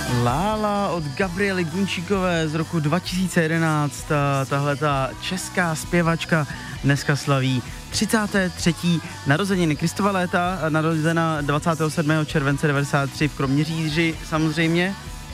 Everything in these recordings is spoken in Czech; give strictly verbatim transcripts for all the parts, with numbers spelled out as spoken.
Lála od Gabriely Gunčíkové z roku dva tisíce jedenáct. Tahle ta česká zpěvačka dneska slaví třicáté třetí narozeniny. Kristova Léta, narozena dvacátého sedmého července devadesát tři v Kroměříži samozřejmě.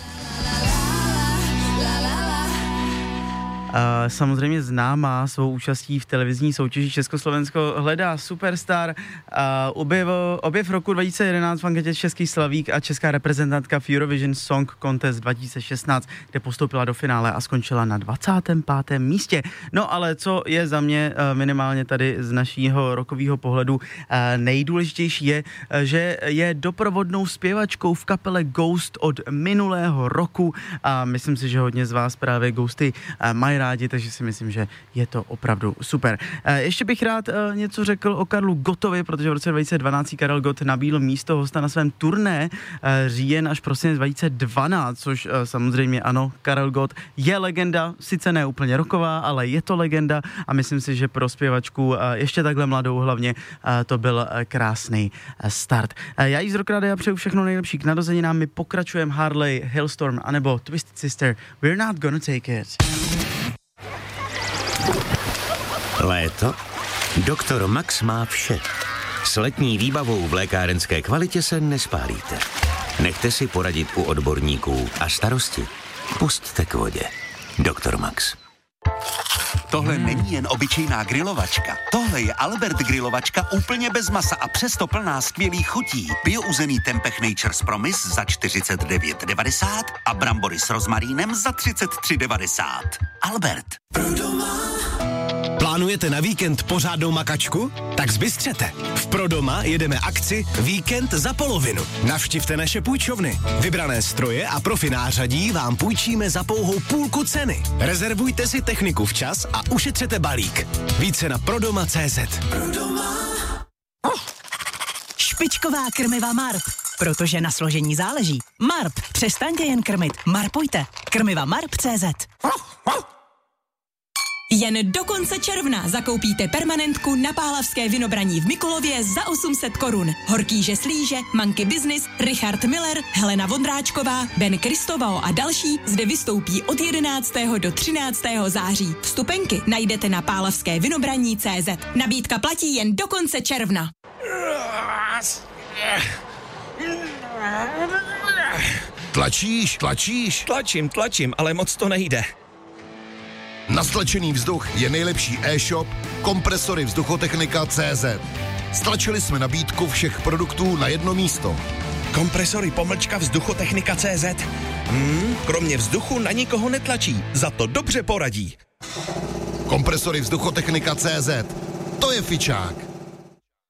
Uh, samozřejmě známá svou účastí v televizní soutěži Československo hledá superstar. Uh, objev, objev roku dva tisíce jedenáct v anketě Český slavík a česká reprezentantka v Eurovision Song Contest dva tisíce šestnáct, kde postoupila do finále a skončila na dvacátém pátém místě. No ale co je za mě uh, minimálně tady z našího rokového pohledu uh, nejdůležitější je, uh, že je doprovodnou zpěvačkou v kapele Ghost od minulého roku a myslím si, že hodně z vás právě Ghosty uh, mají rádi, takže si myslím, že je to opravdu super. Ještě bych rád něco řekl o Karlu Gottovi, protože v roce dva tisíce dvanáct Karel Gott nabídl místo hosta na svém turné říjen až prosinec dva tisíce dvanáct, což samozřejmě ano, Karel Gott je legenda, sice ne úplně roková, ale je to legenda a myslím si, že pro zpěvačku ještě takhle mladou hlavně to byl krásný start. Já jí z Rock Radia přeju všechno nejlepší k narozeninám, my pokračujeme Harley, Hailstorm anebo Twisted Sister, We're Not Gonna Take It. Léto? Doktor Max má vše. S letní výbavou v lékárenské kvalitě se nespálíte. Nechte si poradit u odborníků a starosti pusťte k vodě. Doktor Max. Tohle není jen obyčejná grilovačka. Tohle je Albert grilovačka úplně bez masa a přesto plná skvělých chutí. Biouzený Tempeh Nature's Promise za čtyřicet devět devadesát a brambory s rozmarínem za třicet tři devadesát. Albert. Plánujete na víkend pořádnou makačku? Tak zbystřete. V Prodoma jedeme akci Víkend za polovinu. Navštivte naše půjčovny. Vybrané stroje a profi nářadí vám půjčíme za pouhou půlku ceny. Rezervujte si techniku včas a ušetřete balík. Více na prodoma tečka cé zet. Prodoma. Oh. Špičková krmiva Marp. Protože na složení záleží. Marp. Přestaňte jen krmit. Marpujte. Krmiva Marp tečka cé zet. Jen do konce června zakoupíte permanentku na Pálavské Vinobraní v Mikulově za osm set korun. Horkýže Slíže, Monkey Business, Richard Miller, Helena Vondráčková, Ben Kristovao a další zde vystoupí od jedenáctého do třináctého září. Vstupenky najdete na pálavské vinobraní tečka cé zet. Nabídka platí jen do konce června. Tlačíš, tlačíš? Tlačím, tlačím, ale moc to nejde. Na stlačený vzduch je nejlepší e-shop Kompresory vzduchotechnika tečka cé zet. Stlačili jsme nabídku všech produktů na jedno místo. Kompresory pomlčka vzduchotechnika tečka cé zet. Hmm, kromě vzduchu na nikoho netlačí, za to dobře poradí. Kompresory vzduchotechnika tečka cé zet. To je fičák.